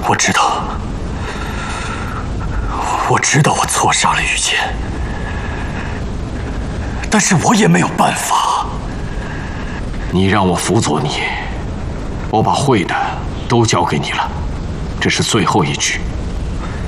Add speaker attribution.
Speaker 1: 我知道，我知道我错杀了御前，但是我也没有办法。
Speaker 2: 你让我辅佐你，我把会的都交给你了，这是最后一局。